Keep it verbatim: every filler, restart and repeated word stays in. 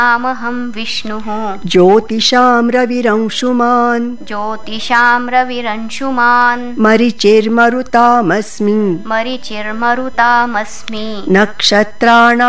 नामहं विष्णुः ज्योतिषां रविरंशुमान् ज्योतिषां रविरंशुमान् मरीचिर्मरुतामस्मि मरीचिर्मरुतामस्मि नक्षत्राणां